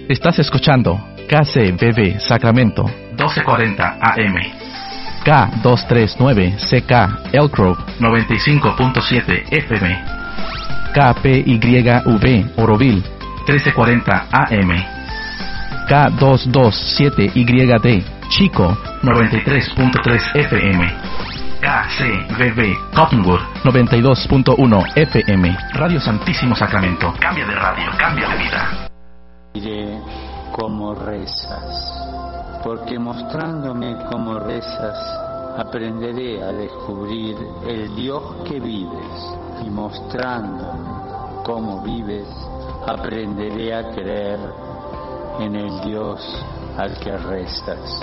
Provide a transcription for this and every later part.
Estás escuchando KCBB Sacramento 1240 AM, K239CK Elk Grove 95.7 FM, KPYV Oroville 1340 AM, K227YD Chico 93.3 FM, KCBB Cottonwood 92.1 FM. Radio Santísimo Sacramento. Cambia de radio, cambia de vida. Diré cómo rezas, porque mostrándome cómo rezas, aprenderé a descubrir el Dios que vives, y mostrando cómo vives, aprenderé a creer en el Dios al que rezas.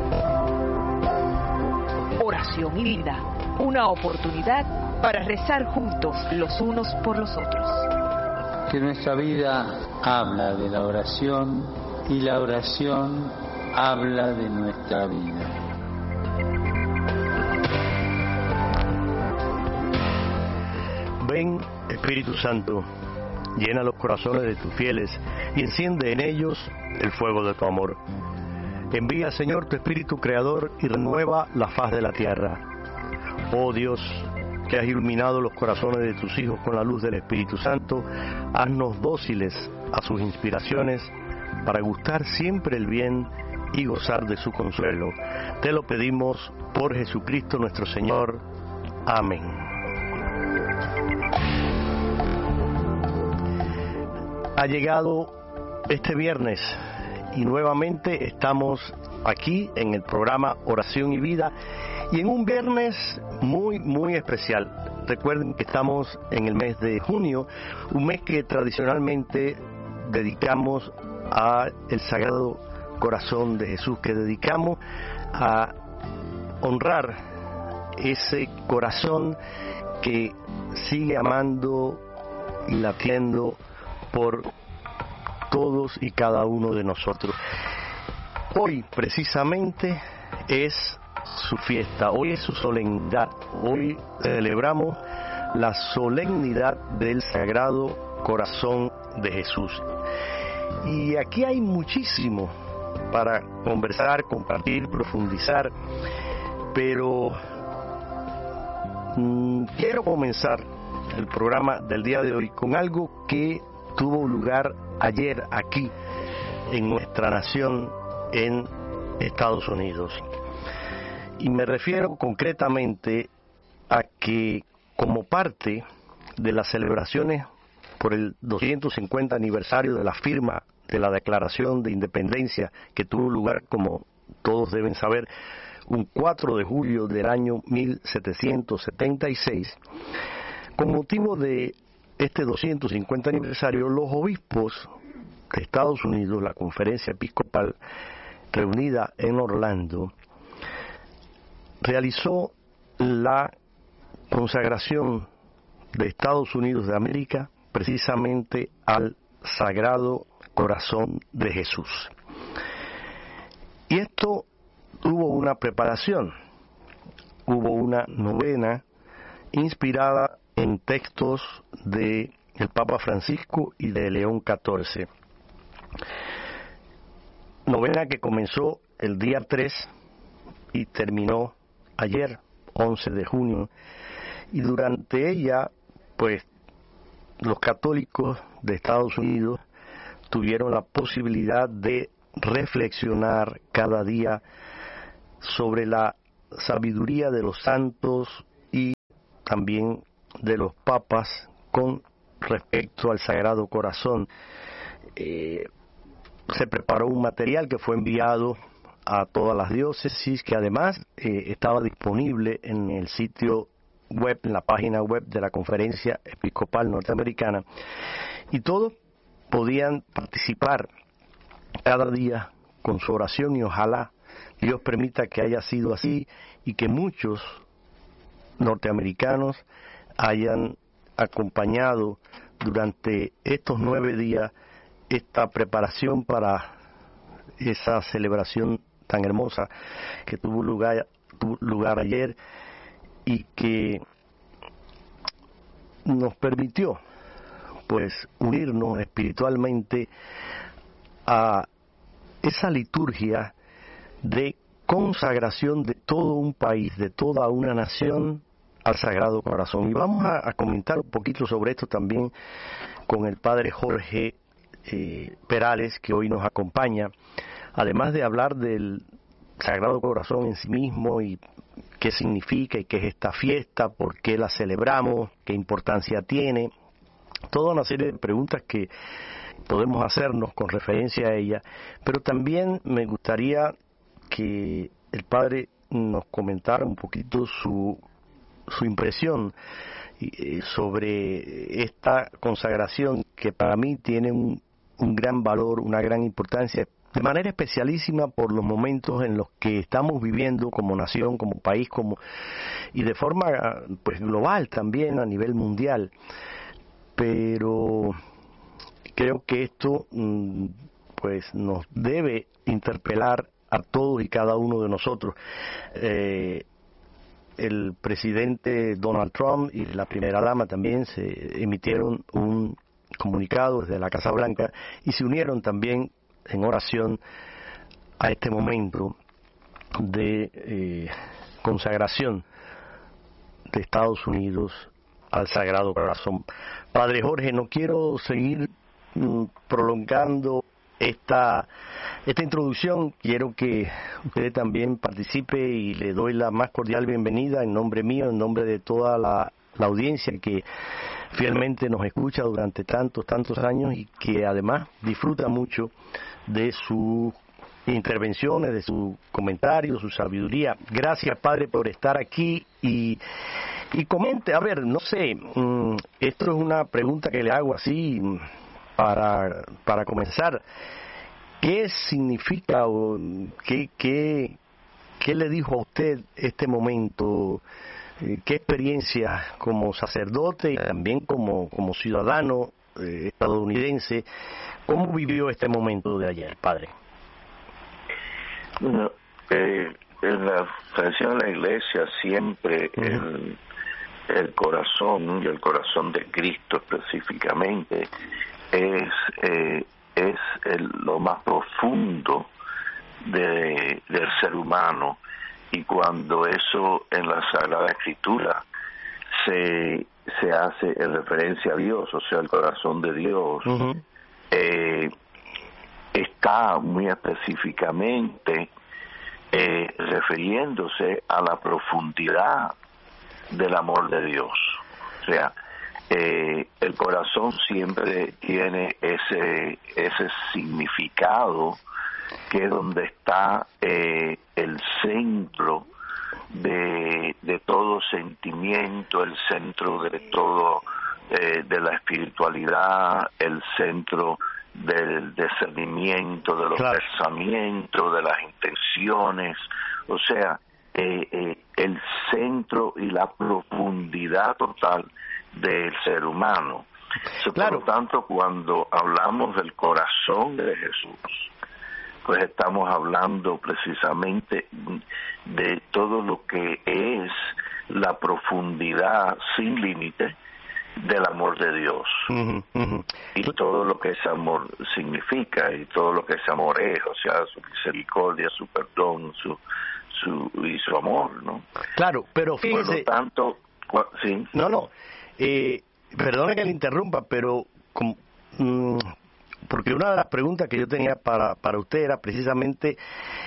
Oración y vida, una oportunidad para rezar juntos los unos por los otros. Que nuestra vida habla de la oración y la oración habla de nuestra vida. Ven, Espíritu Santo, llena los corazones de tus fieles y enciende en ellos el fuego de tu amor. Envía, Señor, tu Espíritu Creador y renueva la faz de la tierra. Oh Dios, que has iluminado los corazones de tus hijos con la luz del Espíritu Santo, haznos dóciles a sus inspiraciones para gustar siempre el bien y gozar de su consuelo. Te lo pedimos por Jesucristo nuestro Señor. Amén. Ha llegado este viernes y nuevamente estamos aquí en el programa Oración y Vida, y en un viernes muy especial. Recuerden que estamos en el mes de junio, un mes que tradicionalmente dedicamos a el Sagrado Corazón de Jesús, que dedicamos a honrar ese corazón que sigue amando y latiendo por todos y cada uno de nosotros. Hoy precisamente es su fiesta, hoy es su solemnidad, hoy celebramos la solemnidad del Sagrado Corazón de Jesús. Y aquí hay muchísimo para conversar, compartir, profundizar, pero quiero comenzar el programa del día de hoy con algo que tuvo lugar ayer aquí en nuestra nación, en Estados Unidos. Y me refiero concretamente a que, como parte de las celebraciones por el 250 aniversario de la firma de la Declaración de Independencia, que tuvo lugar, como todos deben saber, un 4 de julio del año 1776, con motivo de este 250 aniversario, los obispos de Estados Unidos, la Conferencia Episcopal reunida en Orlando, realizó la consagración de Estados Unidos de América precisamente al Sagrado Corazón de Jesús. Y esto tuvo una preparación, hubo una novena inspirada en textos de el Papa Francisco y de León XIV. Novena que comenzó el día 3 y terminó ayer, 11 de junio, y durante ella, pues, los católicos de Estados Unidos tuvieron la posibilidad de reflexionar cada día sobre la sabiduría de los santos y también de los papas con respecto al Sagrado Corazón. Se preparó un material que fue enviado a todas las diócesis, que además estaba disponible en el sitio web, en la página web de la Conferencia Episcopal Norteamericana, y todos podían participar cada día con su oración, y ojalá Dios permita que haya sido así y que muchos norteamericanos hayan acompañado durante estos 9 días esta preparación para esa celebración tan hermosa que tuvo lugar ayer, y que nos permitió pues unirnos espiritualmente a esa liturgia de consagración de todo un país, de toda una nación al Sagrado Corazón. Y vamos a comentar un poquito sobre esto también con el Padre Jorge Perales, que hoy nos acompaña, además de hablar del Sagrado Corazón en sí mismo y qué significa y qué es esta fiesta, por qué la celebramos, qué importancia tiene, toda una serie de preguntas que podemos hacernos con referencia a ella, pero también me gustaría que el Padre nos comentara un poquito su impresión sobre esta consagración, que para mí tiene un gran valor, una gran importancia, de manera especialísima por los momentos en los que estamos viviendo como nación, como país, y de forma pues global también a nivel mundial. Pero creo que esto pues nos debe interpelar a todos y cada uno de nosotros. El presidente Donald Trump y la primera dama también se emitieron un comunicado desde la Casa Blanca y se unieron también en oración a este momento de consagración de Estados Unidos al Sagrado Corazón. Padre Jorge, no quiero seguir prolongando esta introducción, quiero que usted también participe y le doy la más cordial bienvenida en nombre mío, en nombre de toda la audiencia que fielmente nos escucha durante tantos años y que además disfruta mucho de sus intervenciones, de sus comentarios, su sabiduría. Gracias, Padre, por estar aquí y comente, a ver, no sé, esto es una pregunta que le hago así para comenzar. ¿Qué significa o qué le dijo a usted este momento? ¿Qué experiencia como sacerdote y también como ciudadano estadounidense, cómo vivió este momento de ayer, Padre? Bueno, en la tradición de la Iglesia siempre el corazón, y el corazón de Cristo específicamente, es lo más profundo del ser humano, y cuando eso en la Sagrada Escritura se hace en referencia a Dios, o sea, el corazón de Dios, está muy específicamente refiriéndose a la profundidad del amor de Dios. O sea, el corazón siempre tiene ese significado, que es donde está el centro de todo sentimiento, el centro de todo, de la espiritualidad, el centro del discernimiento, de los pensamientos, de las intenciones, o sea, el centro y la profundidad total del ser humano. Por lo tanto, cuando hablamos del corazón de Jesús, pues estamos hablando precisamente de todo lo que es la profundidad sin límite del amor de Dios, y todo lo que ese amor significa, y todo lo que ese amor es, o sea, su misericordia, su perdón, y su amor, ¿no? Claro, pero fíjese... Por lo tanto, ¿sí? No, perdone que le interrumpa, pero... porque una de las preguntas que yo tenía para usted era precisamente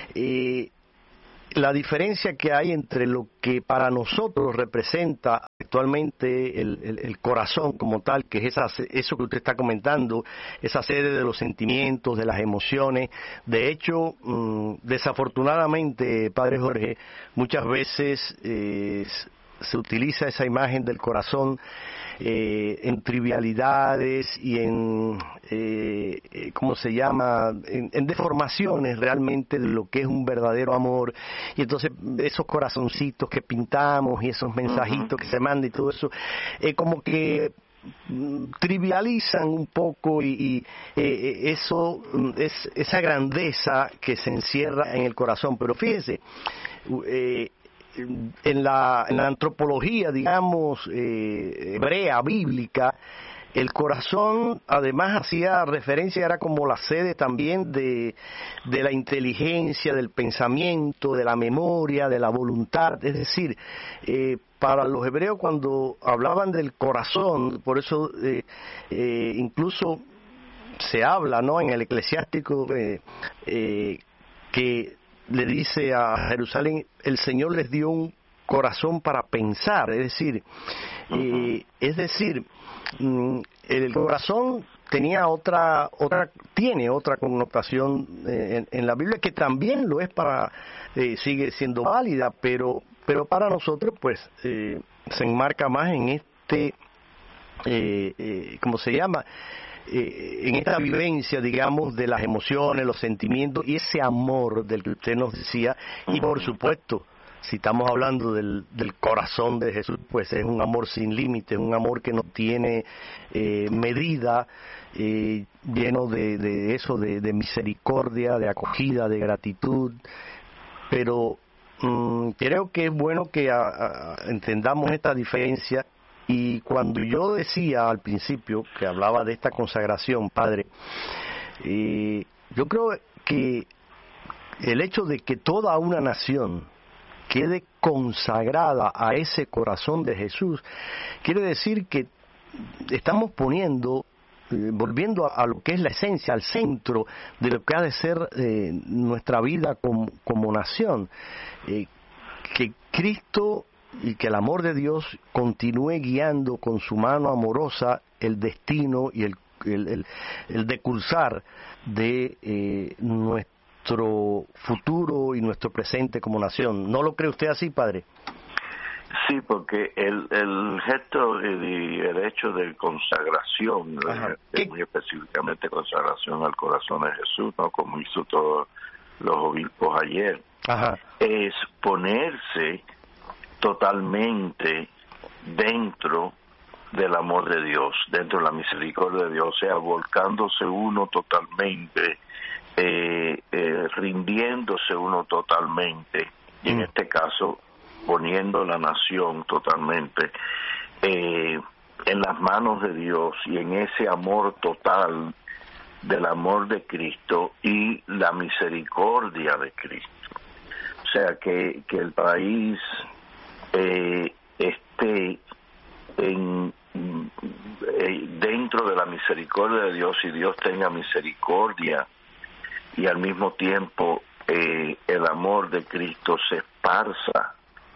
la diferencia que hay entre lo que para nosotros representa actualmente el corazón como tal, que es eso que usted está comentando, esa sede de los sentimientos, de las emociones. De hecho, desafortunadamente, Padre Jorge, muchas veces se utiliza esa imagen del corazón en trivialidades y en ¿cómo se llama? En deformaciones realmente de lo que es un verdadero amor. Y entonces esos corazoncitos que pintamos y esos mensajitos que se mandan y todo eso, como que trivializan un poco y eso es esa grandeza que se encierra en el corazón. Pero fíjese, en la antropología, digamos, hebrea, bíblica, el corazón además hacía referencia, era como la sede también de la inteligencia, del pensamiento, de la memoria, de la voluntad. Es decir, para los hebreos cuando hablaban del corazón, por eso incluso se habla, ¿no?, en el Eclesiástico que le dice a Jerusalén, el Señor les dio un corazón para pensar. Es decir, el corazón tiene otra connotación en la Biblia, que también lo es sigue siendo válida, pero para nosotros pues se enmarca más en ¿cómo se llama? En esta vivencia, digamos, de las emociones, los sentimientos y ese amor del que usted nos decía. Y por supuesto, si estamos hablando del corazón de Jesús, pues es un amor sin límites, un amor que no tiene medida, lleno de eso, de misericordia, de acogida, de gratitud. Pero creo que es bueno que entendamos esta diferencia. Y cuando yo decía al principio que hablaba de esta consagración, Padre, yo creo que el hecho de que toda una nación quede consagrada a ese corazón de Jesús, quiere decir que estamos poniendo, volviendo a lo que es la esencia, al centro de lo que ha de ser nuestra vida como nación, que Cristo y que el amor de Dios continúe guiando con su mano amorosa el destino y el decursar de nuestro futuro y nuestro presente como nación. ¿No lo cree usted así, Padre? Sí, porque el gesto y el hecho de consagración, muy específicamente consagración al corazón de Jesús, ¿no?, como hizo todos los obispos ayer, es ponerse totalmente dentro del amor de Dios, dentro de la misericordia de Dios, o sea, volcándose uno totalmente, rindiéndose uno totalmente, y en este caso poniendo la nación totalmente en las manos de Dios y en ese amor total del amor de Cristo y la misericordia de Cristo. O sea, que el país esté dentro de la misericordia de Dios y Dios tenga misericordia, y al mismo tiempo el amor de Cristo se esparza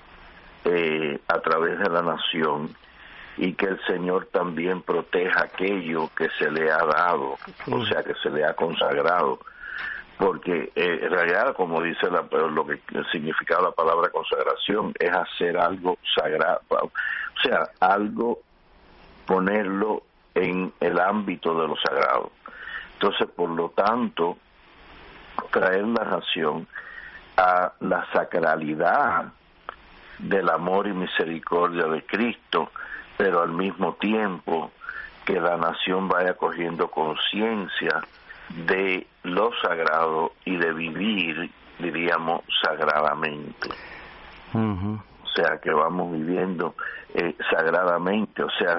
a través de la nación, y que el Señor también proteja aquello que se le ha dado, o sea, que se le ha consagrado, porque en realidad, como dice lo que significa la palabra consagración, es hacer algo sagrado, o sea, algo, ponerlo en el ámbito de lo sagrado. Entonces, por lo tanto, traer la nación a la sacralidad del amor y misericordia de Cristo, pero al mismo tiempo que la nación vaya cogiendo conciencia de lo sagrado y de vivir, diríamos, sagradamente. O sea, que vamos viviendo sagradamente, o sea,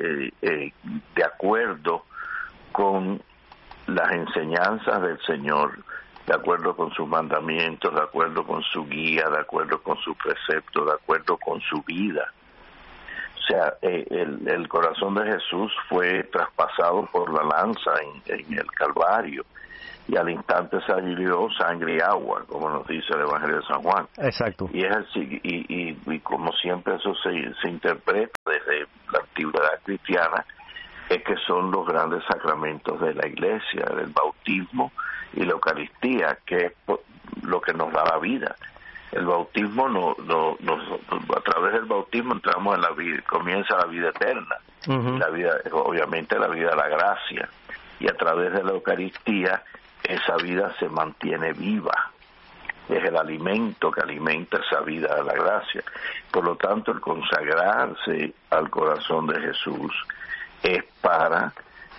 de acuerdo con las enseñanzas del Señor, de acuerdo con sus mandamientos, de acuerdo con su guía, de acuerdo con su precepto, de acuerdo con su vida. O sea, el corazón de Jesús fue traspasado por la lanza en el Calvario, y al instante salió sangre y agua, como nos dice el Evangelio de San Juan. Exacto. Y es así, y como siempre eso se interpreta desde la antigüedad cristiana, es que son los grandes sacramentos de la Iglesia, el bautismo y la Eucaristía, que es lo que nos da la vida. El bautismo a través del bautismo entramos en la vida, comienza la vida eterna, la vida, obviamente la vida de la gracia, y a través de la Eucaristía esa vida se mantiene viva, es el alimento que alimenta esa vida de la gracia. Por lo tanto, el consagrarse al corazón de Jesús es para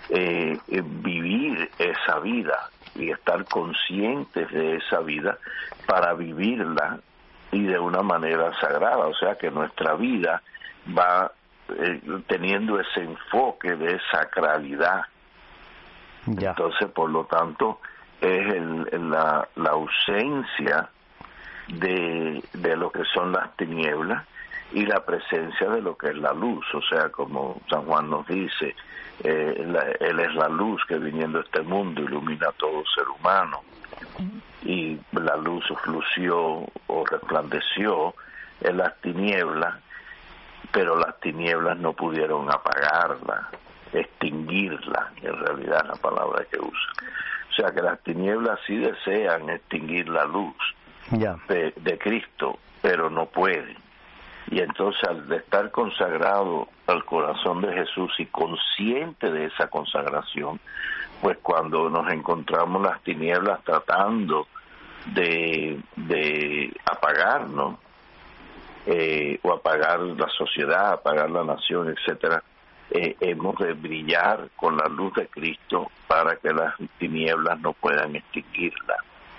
vivir esa vida y estar conscientes de esa vida para vivirla, y de una manera sagrada. O sea, que nuestra vida va teniendo ese enfoque de sacralidad. Ya. Entonces, por lo tanto, es la ausencia de lo que son las tinieblas y la presencia de lo que es la luz. O sea, como San Juan nos dice, Él es la luz que viniendo a este mundo ilumina a todo ser humano. Y la luz lució o resplandeció en las tinieblas, pero las tinieblas no pudieron apagarla, extinguirla, en realidad es la palabra que usa. O sea que las tinieblas sí desean extinguir la luz de Cristo, pero no pueden. Y entonces, al estar consagrado al corazón de Jesús y consciente de esa consagración, pues cuando nos encontramos las tinieblas tratando de apagarnos, o apagar la sociedad, apagar la nación, etcétera, hemos de brillar con la luz de Cristo para que las tinieblas no puedan extinguirla.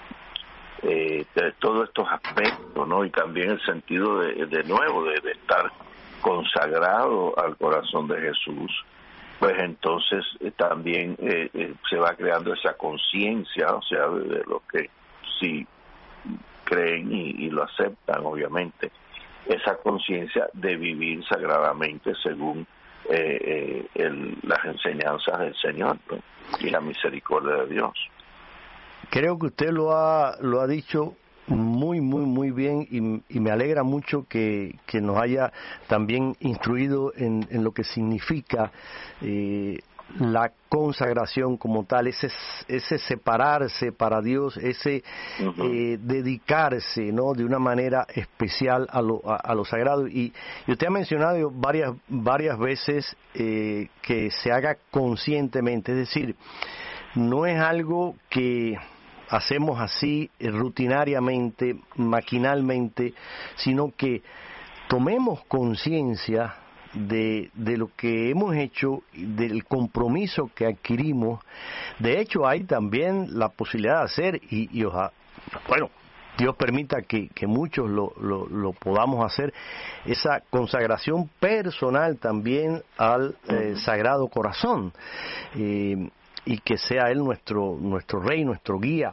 De todos estos aspectos, ¿no? Y también el sentido de nuevo de estar consagrado al corazón de Jesús, pues entonces también se va creando esa conciencia, o sea, de los que sí creen y lo aceptan, obviamente, esa conciencia de vivir sagradamente según las enseñanzas del Señor, ¿no? Y la misericordia de Dios. Creo que usted lo ha dicho muy bien y me alegra mucho que nos haya también instruido en lo que significa la consagración como tal, ese separarse para Dios, ese dedicarse, ¿no?, de una manera especial a lo sagrado. Y usted ha mencionado varias veces que se haga conscientemente, es decir, no es algo que hacemos así rutinariamente, maquinalmente, sino que tomemos conciencia de lo que hemos hecho, del compromiso que adquirimos. De hecho, hay también la posibilidad de hacer, y bueno, Dios permita que muchos lo podamos hacer, esa consagración personal también al Sagrado Corazón, y que sea Él nuestro Rey, nuestro guía.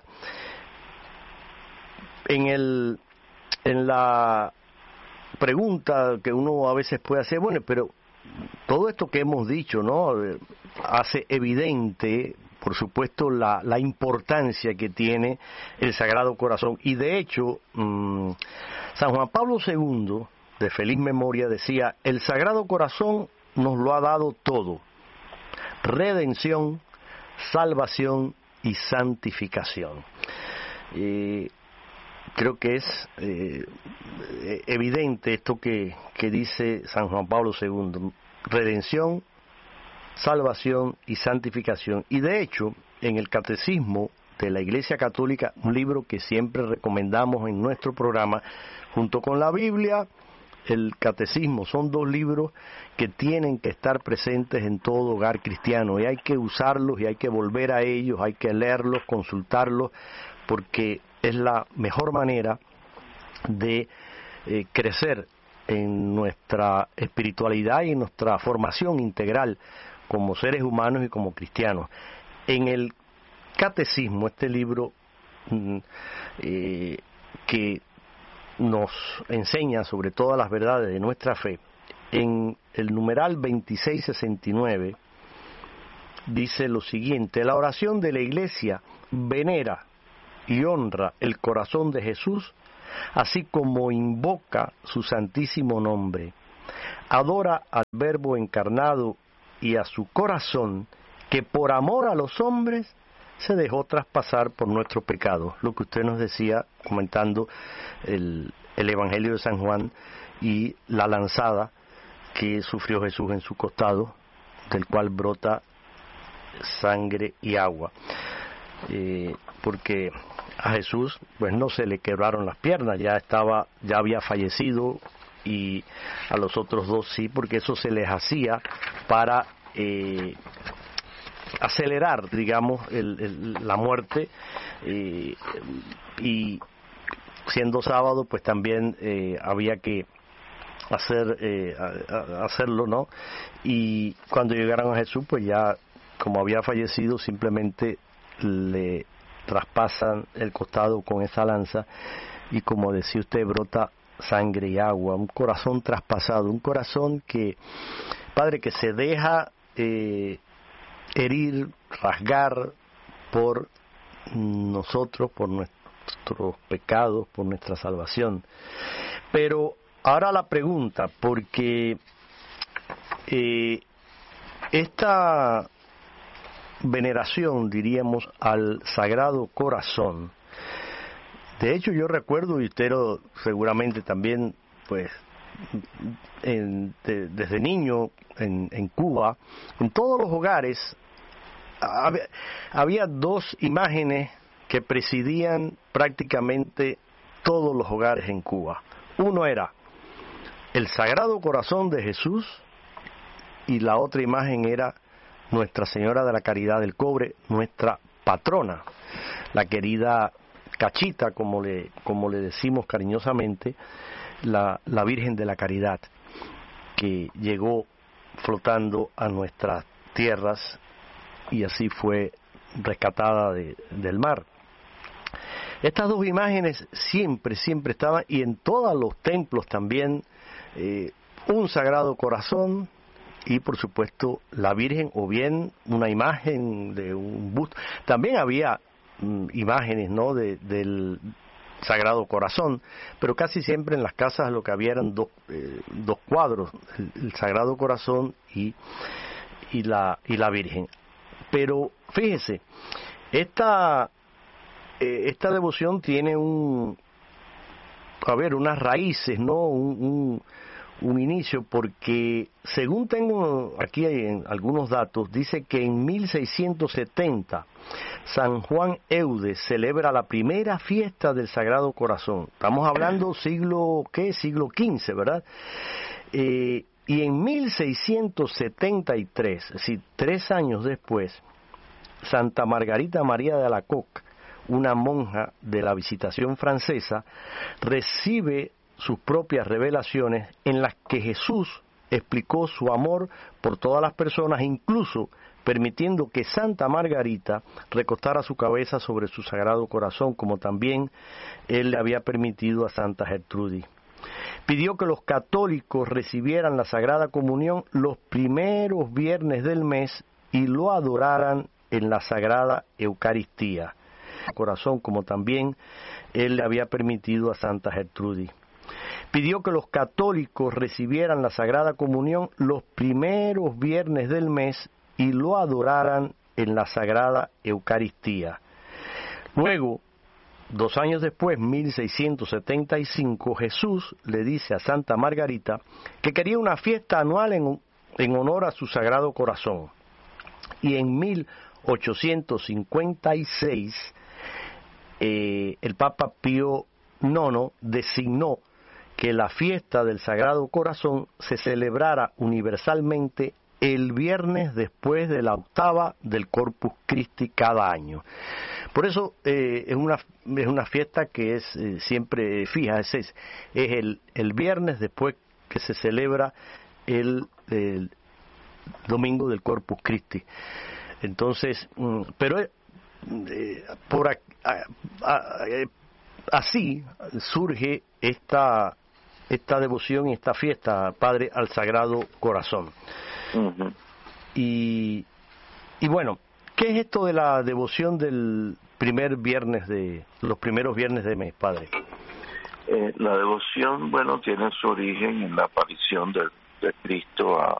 En la pregunta que uno a veces puede hacer, bueno, pero todo esto que hemos dicho, ¿no?, hace evidente, por supuesto, la importancia que tiene el Sagrado Corazón. Y de hecho, San Juan Pablo II, de feliz memoria, decía: el Sagrado Corazón nos lo ha dado todo: redención, salvación y santificación. Creo que es evidente esto que dice San Juan Pablo II: redención, salvación y santificación. Y de hecho, en el Catecismo de la Iglesia Católica, un libro que siempre recomendamos en nuestro programa, junto con la Biblia, el Catecismo, son dos libros que tienen que estar presentes en todo hogar cristiano, y hay que usarlos y hay que volver a ellos, hay que leerlos, consultarlos, porque es la mejor manera de crecer en nuestra espiritualidad y en nuestra formación integral como seres humanos y como cristianos. En el Catecismo, este libro que nos enseña sobre todas las verdades de nuestra fe, en el numeral 2669 dice lo siguiente: la oración de la Iglesia venera y honra el corazón de Jesús, así como invoca su santísimo nombre, adora al Verbo encarnado y a su corazón, que por amor a los hombres se dejó traspasar por nuestros pecados. Lo que usted nos decía comentando el Evangelio de San Juan y la lanzada que sufrió Jesús en su costado, del cual brota sangre y agua, porque a Jesús pues no se le quebraron las piernas, ya había fallecido, y a los otros dos sí, porque eso se les hacía para acelerar, digamos, la muerte, y siendo sábado pues también había que hacerlo, ¿no? Y cuando llegaron a Jesús, pues ya, como había fallecido, simplemente le traspasan el costado con esa lanza y, como decía usted, brota sangre y agua, un corazón traspasado, un corazón que, Padre, que se deja herir, rasgar por nosotros, por nuestros pecados, por nuestra salvación. Pero ahora la pregunta, porque esta veneración, diríamos, al Sagrado Corazón, de hecho yo recuerdo, y usted seguramente también, pues, desde niño en Cuba, en todos los hogares había dos imágenes que presidían prácticamente todos los hogares en Cuba. Uno era el Sagrado Corazón de Jesús y la otra imagen era Nuestra Señora de la Caridad del Cobre, nuestra patrona, la querida Cachita, como le decimos cariñosamente, la Virgen de la Caridad, que llegó flotando a nuestras tierras y así fue rescatada del mar. Estas dos imágenes siempre estaban, y en todos los templos también, un Sagrado Corazón y por supuesto la Virgen, o bien una imagen de un busto. También había imágenes, ¿no?, del Sagrado Corazón, pero casi siempre en las casas lo que había eran dos cuadros, el Sagrado Corazón y la Virgen. Pero fíjese, esta devoción tiene unas raíces, ¿no?, un inicio, porque según tengo aquí en algunos datos, dice que en 1670 San Juan Eudes celebra la primera fiesta del Sagrado Corazón. Estamos hablando siglo XV, ¿verdad? Y en 1673, es decir, 3 años después, Santa Margarita María de Alacoque, una monja de la Visitación francesa, recibe sus propias revelaciones en las que Jesús explicó su amor por todas las personas, incluso permitiendo que Santa Margarita recostara su cabeza sobre su Sagrado Corazón, como también él le había permitido a Santa Gertrudis. Pidió que los católicos recibieran la Sagrada Comunión los primeros viernes del mes y lo adoraran en la Sagrada Eucaristía, Corazón, como también él le había permitido a Santa Gertrudis. Pidió que los católicos recibieran la Sagrada Comunión los primeros viernes del mes y lo adoraran en la Sagrada Eucaristía. Luego, 2 años después, 1675, Jesús le dice a Santa Margarita que quería una fiesta anual en honor a su Sagrado Corazón. Y en 1856, el Papa Pío IX designó que la fiesta del Sagrado Corazón se celebrara universalmente el viernes después de la octava del Corpus Christi cada año. Por eso es una fiesta que es siempre fija, es el viernes después que se celebra el domingo del Corpus Christi. Entonces, pero así surge esta devoción y esta fiesta, Padre, al Sagrado Corazón. Uh-huh. Y bueno, ¿qué es esto de la devoción del los primeros viernes de mes, Padre? La devoción, bueno, tiene su origen en la aparición de Cristo a